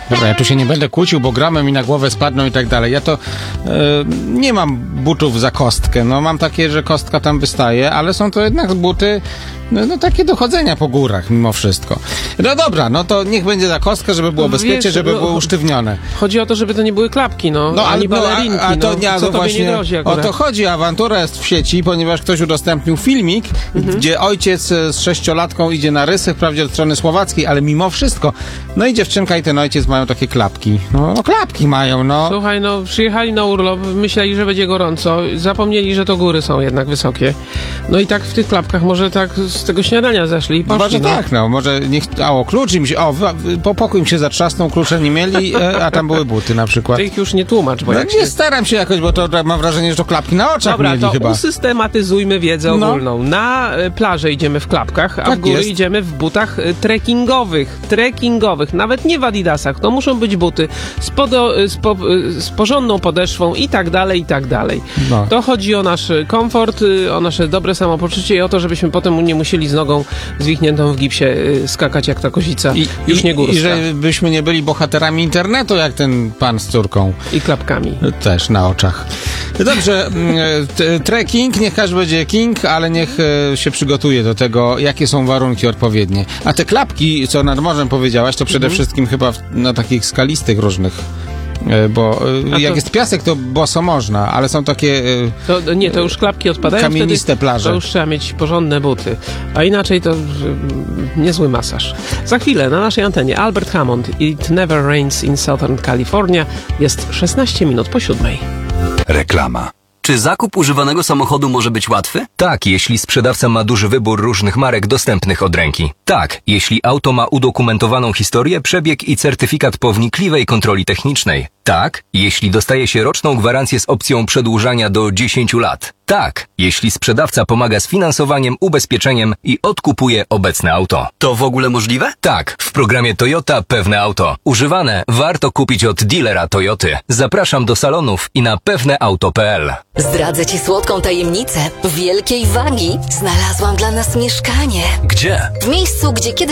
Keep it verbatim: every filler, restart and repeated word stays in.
Dobra, ja tu się nie będę kłócił, bo gramy mi na głowę spadną i tak dalej. Ja to e, nie mam butów za kostkę. No mam takie, że kostka tam wystaje, ale są to jednak buty no, no takie do chodzenia po górach mimo wszystko. No dobra, no to niech będzie za kostkę, żeby było No, bezpiecznie, wiesz, żeby no, było usztywnione. Chodzi o to, żeby to nie były klapki, no, No, ani ale, no, balerinki, a, a to no. nie, Co no tobie właśnie, nie grozi o akurat. to chodzi, awantura jest w sieci, ponieważ ktoś udostępnił filmik, mhm. gdzie ojciec z sześciolatką idzie na rysy, wprawdzie od strony słowackiej, ale mimo wszystko, no i dziewczynka i ten ojciec mają takie klapki. No, no klapki mają, no. Słuchaj, no przyjechali na urlop, myśleli, że będzie gorąco, zapomnieli, że to góry są jednak wysokie. No i tak w tych klapkach może tak z tego śniadania zeszli i poszli. Może no. tak, no, może niech, a o klucz im się, o, w, po pokój im się zatrzasnął, klucze nie mieli, e, a tam były buty na przykład. Ty ich już nie tłumacz, bo No jak nie się... staram się jakoś, bo to mam wrażenie, że to klapki na oczach Dobra, mieli to chyba. usystematyzujmy wiedzę No. ogólną. Na e, plażę idziemy w klapkach, a Tak w góry jest. idziemy w butach e, trekkingowych. Trekkingowych, nawet nie w adidasach. To muszą być buty z, podo, e, z, po, e, z porządną podeszwą i tak dalej, i tak dalej. No. To chodzi o nasz komfort, e, o nasze dobre samopoczucie i o to, żebyśmy potem nie musieli z nogą zwichniętą w gipsie e, skakać jak ta kozica, I, już i, nie górska. I żebyśmy nie byli bohaterami internetu, jak ten pan z córką. I klapkami. Też na oczach. Dobrze, mm, t- trekking, niech każdy będzie king, ale niech e, się przygotuje do tego, jakie są warunki odpowiednie. A te klapki, co nad morzem powiedziałaś, to przede Mhm. wszystkim chyba w, na takich skalistych różnych. E, Bo e, A jak to- jest piasek, to boso można, ale są takie e, To, nie, to już klapki odpadają. kamieniste wtedy plaże. To już trzeba mieć porządne buty. A inaczej to mm, niezły masaż. Za chwilę na naszej antenie Albert Hammond It Never Rains in Southern California. Jest szesnaście minut po siódmej. Reklama. Czy zakup używanego samochodu może być łatwy? Tak, jeśli sprzedawca ma duży wybór różnych marek dostępnych od ręki. Tak, jeśli auto ma udokumentowaną historię, przebieg i certyfikat po wnikliwej kontroli technicznej. Tak, jeśli dostaje się roczną gwarancję z opcją przedłużania do dziesięciu lat. Tak, jeśli sprzedawca pomaga z finansowaniem, ubezpieczeniem i odkupuje obecne auto. To w ogóle możliwe? Tak, w programie Toyota Pewne Auto. Używane warto kupić od dealera Toyoty. Zapraszam do salonów i na pewneauto kropka p l. Zdradzę ci słodką tajemnicę. Wielkiej Wagi znalazłam dla nas mieszkanie. Gdzie? W miejscu, gdzie kiedyś